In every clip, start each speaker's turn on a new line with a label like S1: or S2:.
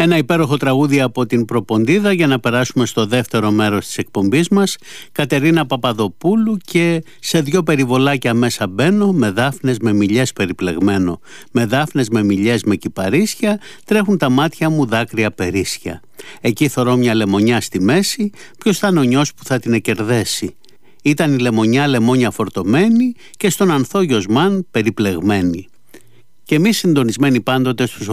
S1: Ένα υπέροχο τραγούδι από την Προποντίδα για να περάσουμε στο δεύτερο μέρος της εκπομπής μας. Κατερίνα Παπαδοπούλου και σε δύο περιβολάκια μέσα μπαίνω, με δάφνες με μιλιές περιπλεγμένο. Με δάφνες με μιλιές με κυπαρίσια, τρέχουν τα μάτια μου δάκρυα περίσσια. Εκεί θωρώ μια λεμονιά στη μέση, ποιος θα είναι ο νιός που θα την εκερδέσει. Ήταν η λεμονιά λεμόνια φορτωμένη και στον ανθό Γιωσμάν περιπλεγμένη. Και εμείς συντονισμένοι πάντοτε στους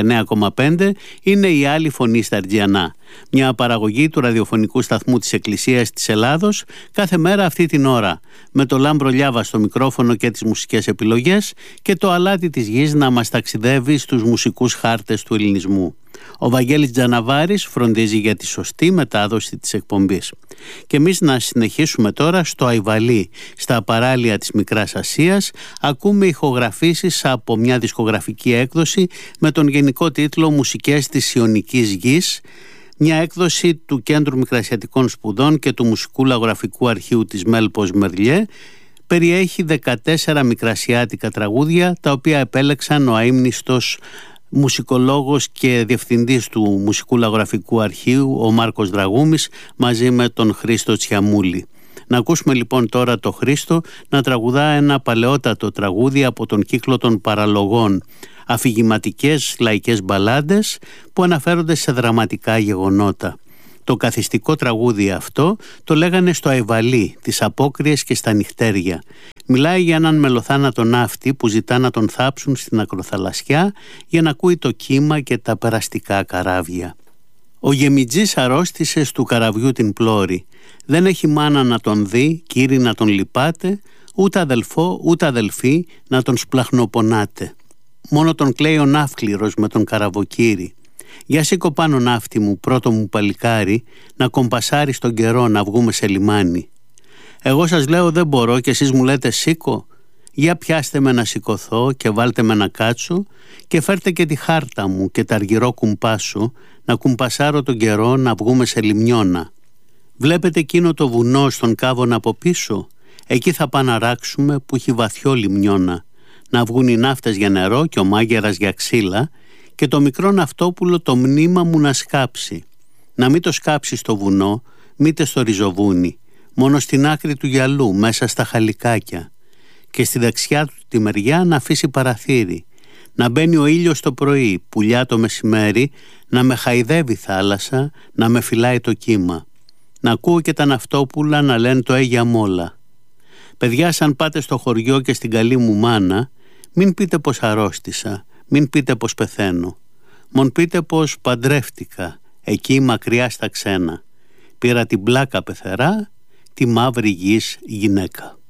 S1: 89,5 είναι η άλλη φωνή στα Αιτζιανά. Μια παραγωγή του ραδιοφωνικού σταθμού της Εκκλησίας της Ελλάδος κάθε μέρα αυτή την ώρα. Με το Λάμπρο Λιάβα στο μικρόφωνο και τις μουσικές επιλογές και το αλάτι της γης να μας ταξιδεύει στους μουσικούς χάρτες του ελληνισμού. Ο Βαγγέλης Τζαναβάρης φροντίζει για τη σωστή μετάδοση της εκπομπής. Και εμείς να συνεχίσουμε τώρα στο Αϊβαλί, στα παράλια της Μικράς Ασίας. Ακούμε ηχογραφήσεις από μια δισκογραφική έκδοση με τον γενικό τίτλο «Μουσικές της Ιωνικής Γης», μια έκδοση του Κέντρου Μικρασιατικών Σπουδών και του Μουσικού Λαγογραφικού Αρχείου της Μέλπος Μερλιέ. Περιέχει 14 μικρασιάτικα τραγούδια, τα οποία επέλεξαν ο αείμνηστος μουσικολόγος και διευθυντής του Μουσικού Λαγογραφικού Αρχείου, ο Μάρκος Δραγούμης, μαζί με τον Χρήστο Τσιαμούλη. Να ακούσουμε λοιπόν τώρα το Χρήστο να τραγουδά ένα παλαιότατο τραγούδι από τον κύκλο των παραλογών, αφηγηματικές λαϊκές μπαλάντες που αναφέρονται σε δραματικά γεγονότα. Το καθιστικό τραγούδι αυτό το λέγανε στο Αϊβαλί, τις απόκριες και στα νυχτέρια. Μιλάει για έναν μελοθάνατο ναύτη που ζητά να τον θάψουν στην ακροθαλασσιά για να ακούει το κύμα και τα περαστικά καράβια. Ο γεμιτζής αρρώστησε του καραβιού την πλώρη. Δεν έχει μάνα να τον δει, κύρι να τον λυπάτε, ούτε αδελφό ούτε αδελφή να τον σπλαχνοπονάτε. Μόνο τον κλαίει ο ναύκληρος με τον καραβοκύρι. Για σήκω πάνω ναύτη μου, πρώτο μου παλικάρι, να κομπασάρει τον καιρό να βγούμε σε λιμάνι. Εγώ σας λέω δεν μπορώ και εσείς μου λέτε σήκω. Για πιάστε με να σηκωθώ και βάλτε με να κάτσω και φέρτε και τη χάρτα μου και τα αργυρό κουμπά σου, να κουμπασάρω τον καιρό να βγούμε σε λιμνιώνα. Βλέπετε εκείνο το βουνό στον κάβονα από πίσω? Εκεί θα πάμε να ράξουμε που έχει βαθιό λιμνιώνα. Να βγουν οι ναύτες για νερό και ο μάγερας για ξύλα και το μικρό ναυτόπουλο το μνήμα μου να σκάψει. Να μην το σκάψει στο βουνό, μήτε στο ριζοβούνι, μόνο στην άκρη του γυαλού, μέσα στα χαλικάκια. Και στη δεξιά του τη μεριά να αφήσει παραθύρι. Να μπαίνει ο ήλιος το πρωί, πουλιά το μεσημέρι, να με χαϊδεύει η θάλασσα, να με φυλάει το κύμα. Να ακούω και τα ναυτόπουλα να λένε το έγια μόλα. Παιδιά, σαν πάτε στο χωριό και στην καλή μου μάνα, μην πείτε πως αρρώστησα, μην πείτε πως πεθαίνω. Μον πείτε πως παντρεύτηκα, εκεί μακριά στα ξένα. Πήρα την πλάκα πεθερά, τη μαύρη γης γυναίκα.